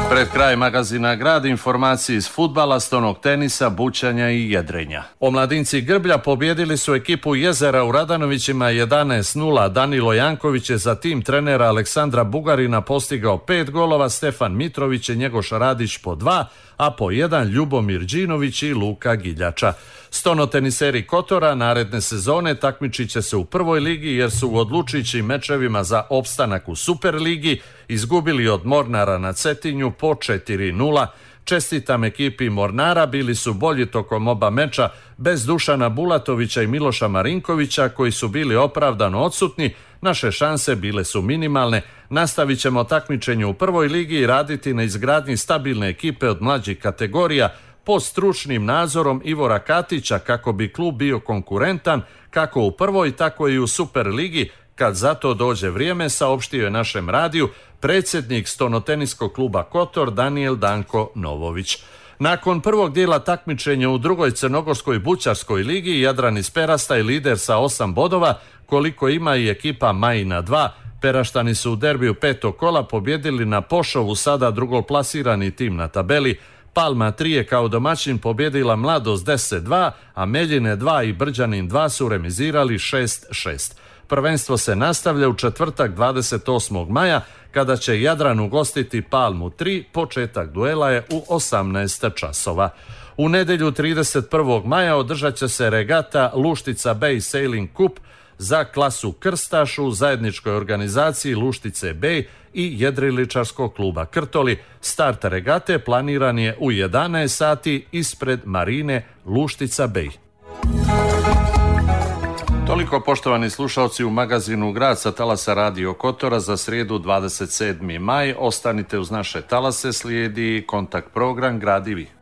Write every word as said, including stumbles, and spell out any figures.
Pred kraj magazina Grad informacije iz fudbala, stonog tenisa, bućanja i jedrenja. Omladinci Grblja pobjedili su ekipu Jezera u Radanovićima jedanaest nula. Danilo Janković je za tim trenera Aleksandra Bugarina postigao pet golova, Stefan Mitrović i Njegoš Radić po dva, a po jedan Ljubomir Đinović i Luka Giljača. Stonoteniseri Kotora naredne sezone takmičit će se u prvoj ligi jer su u odlučujućim mečevima za opstanak u Superligi izgubili od Mornara na Cetinju po četiri nula. Čestitam ekipi Mornara, bili su bolji tokom oba meča bez Dušana Bulatovića i Miloša Marinkovića koji su bili opravdano odsutni. Naše šanse bile su minimalne. Nastavit ćemo takmičenje u prvoj ligi i raditi na izgradnji stabilne ekipe od mlađih kategorija pod stručnim nadzorom Ivora Katića kako bi klub bio konkurentan kako u prvoj tako i u Superligi kad za to dođe vrijeme, saopštio je našem radiju predsjednik Stonoteniskog kluba Kotor Danijel Danko Novović. Nakon prvog dijela takmičenja u drugoj crnogorskoj bućarskoj ligi Jadran iz Perasta je lider sa osam bodova, koliko ima i ekipa Majina dva. Peraštani su u derbiju petog kola pobjedili na Pošovu, sada drugoplasirani tim na tabeli. Palma tri je kao domaćin pobjedila Mladost deset dva, a Meljine dva i Brđanin dva su remizirali šest šest. Prvenstvo se nastavlja u četvrtak dvadeset osmog maja kada će Jadran ugostiti Palmu tri, početak duela je u osamnaest časova. U nedjelju trideset prvog maja održat će se regata Luštica Bay Sailing Cup za klasu Krstaš u zajedničkoj organizaciji Luštice Bay i Jedriličarskog kluba Krtoli. Start regate planiran je u jedanaest sati ispred marine Luštica Bay. Toliko, poštovani slušalci, u magazinu Grad sa talasa Radio Kotora za srijedu dvadeset sedmi maj. Ostanite uz naše talase, slijedi kontakt program Gradivi.